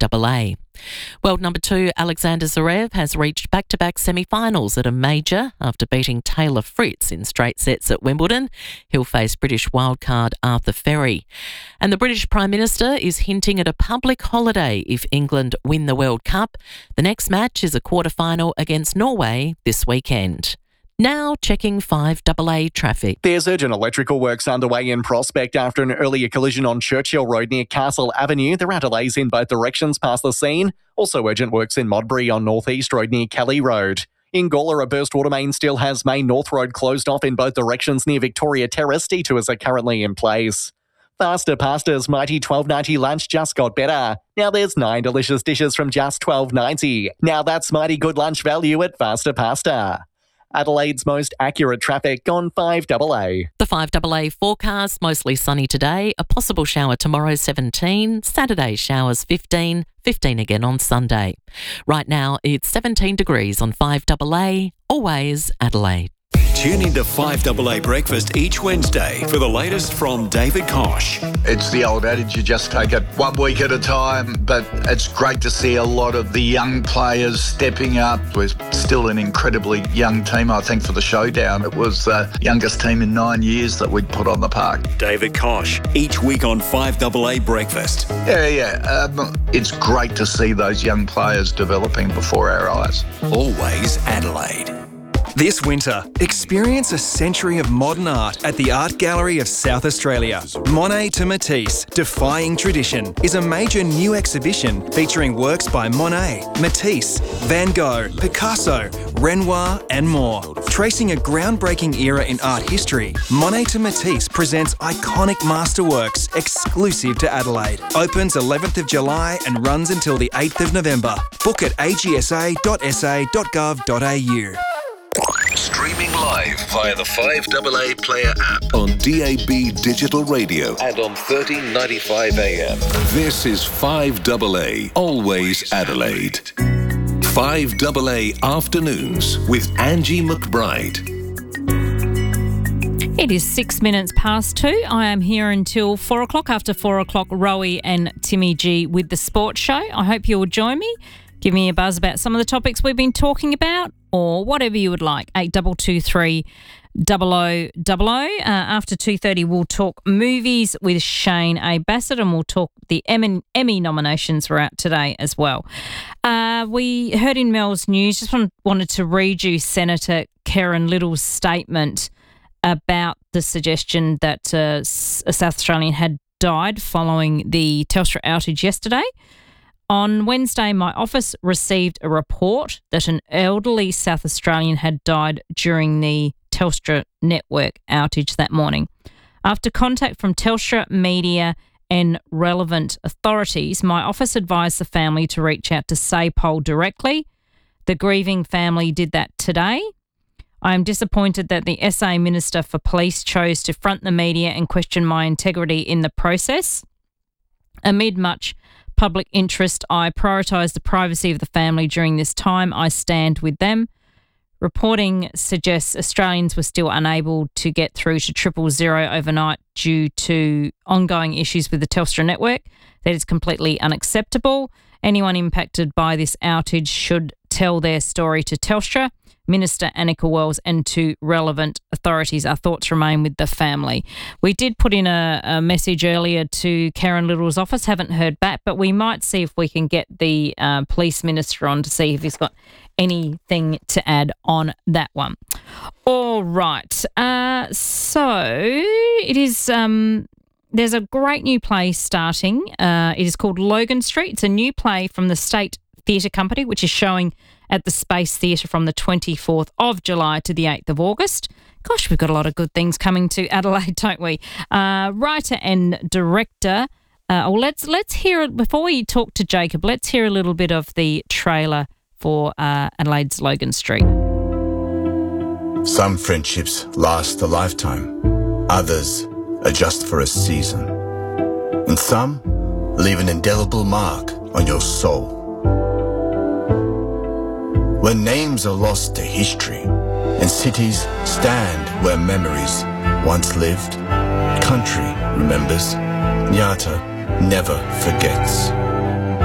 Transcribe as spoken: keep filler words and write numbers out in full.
double A. World number two Alexander Zverev has reached back-to-back semi-finals at a major after beating Taylor Fritz in straight sets at Wimbledon. He'll face British wildcard Arthur Ferry. And the British Prime Minister is hinting at a public holiday if England win the World Cup. The next match is a quarter-final against Norway this weekend. Now checking five double A traffic. There's urgent electrical works underway in Prospect after an earlier collision on Churchill Road near Castle Avenue. There are delays in both directions past the scene. Also urgent works in Modbury on North East Road near Kelly Road. In Gawler, a burst water main still has Main North Road closed off in both directions near Victoria Terrace. Detours are currently in place. Faster Pasta's mighty twelve ninety lunch just got better. Now there's nine delicious dishes from just twelve ninety. Now that's mighty good lunch value at Faster Pasta. Adelaide's most accurate traffic on five double A. The five double A forecast, mostly sunny today, a possible shower tomorrow seventeen, Saturday showers fifteen, fifteen again on Sunday. Right now it's seventeen degrees on five double A, always Adelaide. Tune into five double A Breakfast each Wednesday for the latest from David Kosh. It's the old adage, you just take it one week at a time, but it's great to see a lot of the young players stepping up. We're still an incredibly young team. I think for the showdown, it was the youngest team in nine years that we'd put on the park. David Kosh, each week on five double A Breakfast. Yeah, yeah. Um, it's great to see those young players developing before our eyes. Always Adelaide. This winter, experience a century of modern art at the Art Gallery of South Australia. Monet to Matisse, Defying Tradition, is a major new exhibition featuring works by Monet, Matisse, Van Gogh, Picasso, Renoir and more. Tracing a groundbreaking era in art history, Monet to Matisse presents iconic masterworks exclusive to Adelaide. Opens eleventh of July and runs until the eighth of November. Book at a g s a dot s a dot gov dot a u. Streaming live via the five double A Player app on D A B Digital Radio and on thirteen ninety-five A M. This is five double A, always Adelaide. five double A Afternoons with Angie McBride. It is six minutes past two. I am here until four o'clock. After four o'clock, Rowie and Timmy G with the Sports Show. I hope you'll join me. Give me a buzz about some of the topics we've been talking about or whatever you would like. eight two two three double oh double oh. Uh, after two thirty, we'll talk movies with Shane A. Bassett and we'll talk the Emmy, Emmy nominations were out today as well. Uh, we heard in Mel's news, just wanted to read you Senator Karen Little's statement about the suggestion that uh, a South Australian had died following the Telstra outage yesterday. On Wednesday, my office received a report that an elderly South Australian had died during the Telstra network outage that morning. After contact from Telstra media and relevant authorities, my office advised the family to reach out to SAPOL directly. The grieving family did that today. I am disappointed that the S A Minister for Police chose to front the media and question my integrity in the process. Amid much public interest, I prioritise the privacy of the family during this time. I stand with them. Reporting suggests Australians were still unable to get through to triple zero overnight due to ongoing issues with the Telstra network. That is completely unacceptable. Anyone impacted by this outage should tell their story to Telstra, Minister Annika Wells and to relevant authorities. Our thoughts remain with the family. We did put in a, a message earlier to Karen Little's office, haven't heard back, but we might see if we can get the uh, police minister on to see if he's got anything to add on that one. All right. Uh, so it is... Um, there's a great new play starting. Uh, it is called Logan Street. It's a new play from the State Theatre Company, which is showing at the Space Theatre from the twenty-fourth of July to the eighth of August. Gosh, we've got a lot of good things coming to Adelaide, don't we? Uh, writer and director. Uh, well, let's let's hear it before we talk to Jacob. Let's hear a little bit of the trailer for uh, Adelaide's Logan Street. Some friendships last a lifetime. Others are just for a season. And some leave an indelible mark on your soul. When names are lost to history and cities stand where memories once lived, country remembers, Nyata never forgets.